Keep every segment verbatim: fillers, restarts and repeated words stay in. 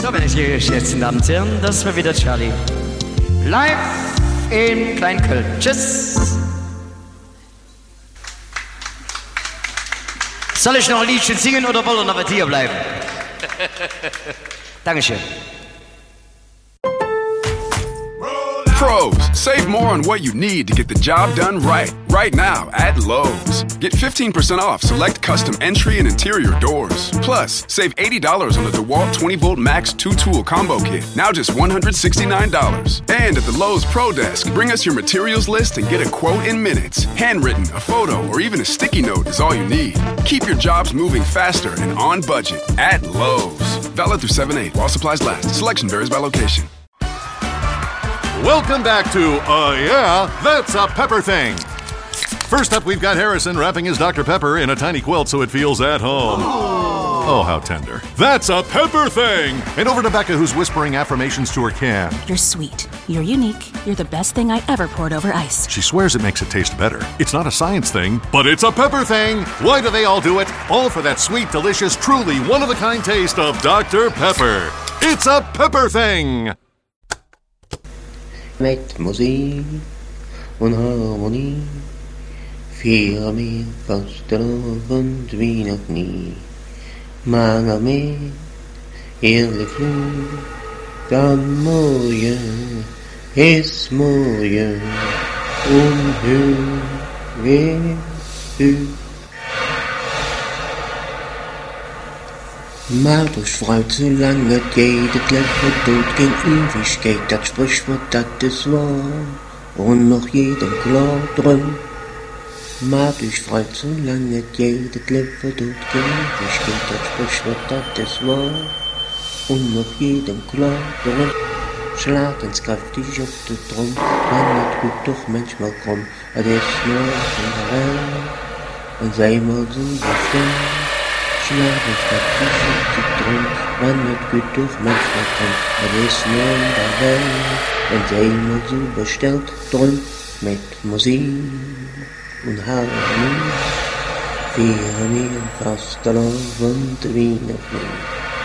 So, meine sehr geschätzten Damen und Herren, das war wieder Charlie. Live in Kleinköln. Tschüss. Soll ich noch ein Liedchen singen oder wollen wir noch hier bleiben? Dankeschön. Pros, save more on what you need to get the job done right. Right now at Lowe's. Get fifteen percent off select custom entry and interior doors. Plus, save eighty dollars on the DeWalt twenty volt Max two tool combo kit. Now just one hundred sixty-nine dollars. And at the Lowe's Pro Desk, bring us your materials list and get a quote in minutes. Handwritten, a photo, or even a sticky note is all you need. Keep your jobs moving faster and on budget at Lowe's. Valid through seven eight while supplies last. Selection varies by location. Welcome back to Uh Yeah, That's a Pepper Thing. First up, we've got Harrison wrapping his Doctor Pepper in a tiny quilt so it feels at home. Oh, how tender. That's a Pepper Thing! And over to Becca, who's whispering affirmations to her can. You're sweet. You're unique. You're the best thing I ever poured over ice. She swears it makes it taste better. It's not a science thing, but it's a Pepper Thing! Why do they all do it? All for that sweet, delicious, truly one-of-a-kind taste of Doctor Pepper. It's a Pepper Thing! Mit Musik und Harmonie fieren wir Fastelavond wie noch nie. Mange med hele fly, gamle hæsmåje, umhøve ud. Martus freut so lange geht, das Leben tut gen Ewigkeit, das Sprichwort, das ist wahr, und noch jedem klar drin. Martus freut so lange geht, das Leben tut gen Ewigkeit, das Sprichwort, das ist wahr, und noch jedem klar drin. Schlag ins kräftig auf den Drum, man wird gut doch manchmal krumm, das ist nur in der Welt, und sei mal so bestimmt. Schlag ins kräftig auf den Drum, man wird gut doch manchmal krumm, das ist nur in der Welt, und sei mal so bestellt drum, mit Musik und Harmonie, fieren wir Fastelavond wie noch nie.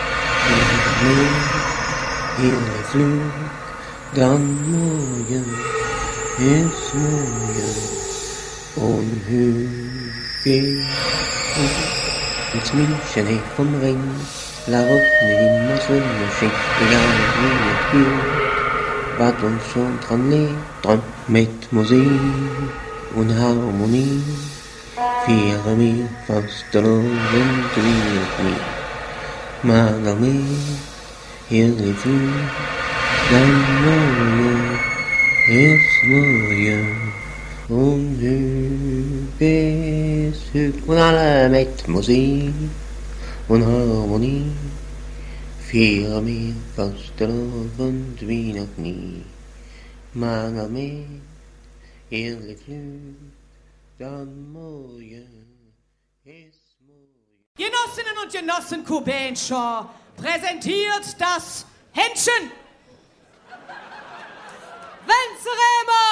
Hele Flug, dann morgen ist morgen und Hüge. Ins München hey vom Ring, la Rockne immer Sonnenschein, egal wie es geht, was uns schon dran liegt, dran mit Musik und Harmonie, fieren wir Fastelavond wie noch nie. Mager mehr, hele Flug, dann morgen ist morgen und Hüge ist Hüge. Und alle mit Musik und Harmonie fieren wir Fastelavond wie noch nie. Mager mehr, hele Flug, dann morgen ist morgen. Genossinnen und Genossen Kubenscher präsentiert das Händchen. Wenn's Rema